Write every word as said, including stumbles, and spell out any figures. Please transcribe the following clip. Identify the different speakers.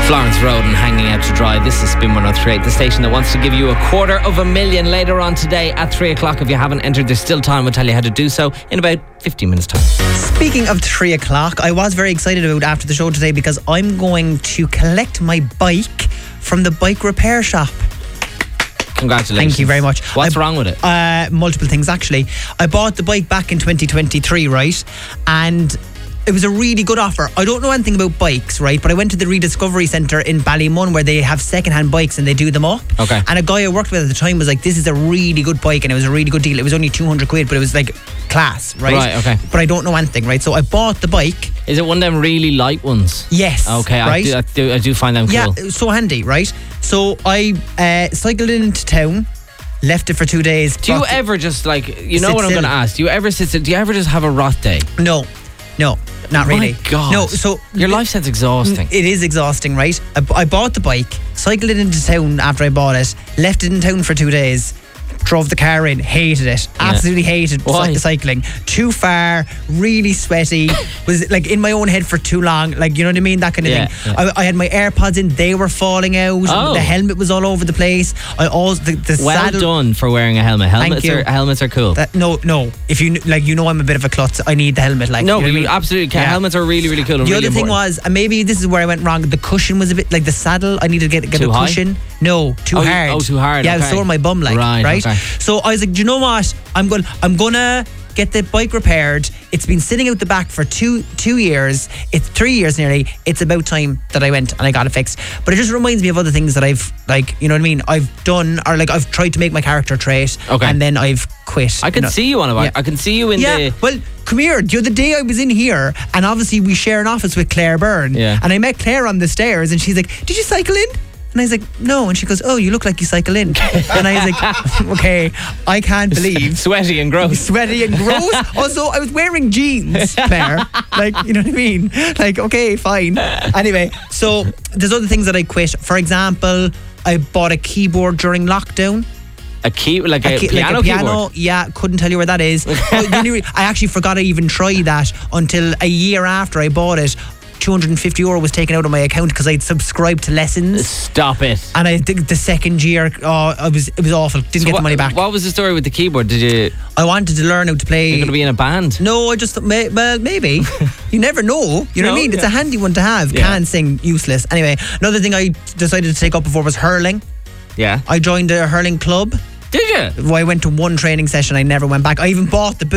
Speaker 1: Florence Road and Hanging Out to Dry. This is Spin one oh three eight, the station that wants to give you a quarter of a million later on today at three o'clock. If you haven't entered, there's still time. We'll tell you how to do so in about fifteen minutes time.
Speaker 2: Speaking of three o'clock, I was very excited about after the show today because I'm going to collect my bike from the bike repair shop.
Speaker 1: Congratulations.
Speaker 2: Thank you very much.
Speaker 1: What's
Speaker 2: I,
Speaker 1: wrong with it?
Speaker 2: Uh, multiple things, actually. I bought the bike back in twenty twenty-three, right? And it was a really good offer. I don't know anything about bikes, right? But I went to the Rediscovery Centre in Ballymun where they have second-hand bikes and they do them up.
Speaker 1: Okay.
Speaker 2: And a guy I worked with at the time was like, this is a really good bike, and it was a really good deal. It was only two hundred quid, but it was like class, right?
Speaker 1: Right, okay.
Speaker 2: But I don't know anything, right? So I bought the bike.
Speaker 1: Is it one of them really light ones?
Speaker 2: Yes.
Speaker 1: Okay,
Speaker 2: right?
Speaker 1: I, do, I, do, I do find them cool.
Speaker 2: Yeah, it was so handy, right? So I uh, cycled into town, left it for two days.
Speaker 1: Do you ever just like, you know
Speaker 2: Sit
Speaker 1: what I'm
Speaker 2: still.
Speaker 1: going to ask? Do you ever sit still? Do you ever just have a rot day?
Speaker 2: No, no, not really.
Speaker 1: My God.
Speaker 2: No, so
Speaker 1: Your life sounds exhausting.
Speaker 2: It is exhausting, right? I, I bought the bike, cycled it into town after I bought it, left it in town for two days, drove the car in, hated it, absolutely hated
Speaker 1: Why?
Speaker 2: cy- cycling. Too far, really sweaty, was like in my own head for too long, like, you know what I mean, that kind of
Speaker 1: Yeah,
Speaker 2: thing.
Speaker 1: yeah.
Speaker 2: I, I had my AirPods in, they were falling out,
Speaker 1: Oh.
Speaker 2: the helmet was all over the place. I always the, the
Speaker 1: Well
Speaker 2: saddle.
Speaker 1: done for wearing a helmet. Helmets
Speaker 2: you.
Speaker 1: are helmets are cool.
Speaker 2: That, no, no. If you kn- like, you know, I'm a bit of a klutz. I need the helmet. Like,
Speaker 1: no,
Speaker 2: you know
Speaker 1: but
Speaker 2: what I
Speaker 1: you
Speaker 2: mean?
Speaker 1: absolutely can.
Speaker 2: Yeah.
Speaker 1: Helmets are really, really cool. And
Speaker 2: The
Speaker 1: really
Speaker 2: other thing
Speaker 1: important.
Speaker 2: was, and maybe this is where I went wrong. The cushion was a bit like the saddle. I needed to get, get
Speaker 1: Too
Speaker 2: a
Speaker 1: high?
Speaker 2: cushion. No, too
Speaker 1: Oh, you-
Speaker 2: hard.
Speaker 1: oh, too hard,
Speaker 2: Yeah, it was
Speaker 1: okay.
Speaker 2: sore my bum, like
Speaker 1: Right,
Speaker 2: right.
Speaker 1: okay.
Speaker 2: So I was like, do you know what? I'm going. I'm gonna get the bike repaired. It's been sitting out the back for two two years. It's three years nearly. It's about time that I went and I got it fixed. But it just reminds me of other things that I've like, you know what I mean? I've done, or like I've tried to make my character trait.
Speaker 1: Okay.
Speaker 2: And then I've quit.
Speaker 1: I can
Speaker 2: you know?
Speaker 1: see you on a bike.
Speaker 2: Yeah.
Speaker 1: I can see you in
Speaker 2: Yeah,
Speaker 1: the.
Speaker 2: well, come here. The other day I was in here, and obviously we share an office with Claire Byrne.
Speaker 1: Yeah.
Speaker 2: And I met Claire on the stairs, and she's like, "Did you cycle in?" And I was like, "No." And she goes, "Oh, you look like you cycle in." And I was like, "Okay, I can't believe."
Speaker 1: Sweaty and gross.
Speaker 2: Sweaty and gross. Also, I was wearing jeans, Claire. Like, you know what I mean? Like, okay, fine. Anyway, so there's other things that I quit. For example, I bought a keyboard during lockdown.
Speaker 1: A key, like a,
Speaker 2: A key-
Speaker 1: piano,
Speaker 2: like a piano,
Speaker 1: keyboard.
Speaker 2: yeah, couldn't tell you where that is. But the only re- I actually forgot I even tried that until a year after I bought it. two hundred fifty euro was taken out of my account because I'd subscribed to lessons.
Speaker 1: Stop it.
Speaker 2: And I think the second year, oh, I was it was awful. Didn't
Speaker 1: So
Speaker 2: get
Speaker 1: what,
Speaker 2: the money back.
Speaker 1: What was the story with the keyboard? Did you?
Speaker 2: I wanted to learn how to play.
Speaker 1: You're going to be in a band.
Speaker 2: No, I just may, well maybe. You never know. You know
Speaker 1: No,
Speaker 2: what I mean? It's
Speaker 1: yeah.
Speaker 2: a handy one to have.
Speaker 1: Yeah.
Speaker 2: Can't sing, useless. Anyway, another thing I decided to take up before was hurling.
Speaker 1: Yeah.
Speaker 2: I joined a hurling club.
Speaker 1: Did you?
Speaker 2: Well, I went to one training session. I never went back. I even bought the boot.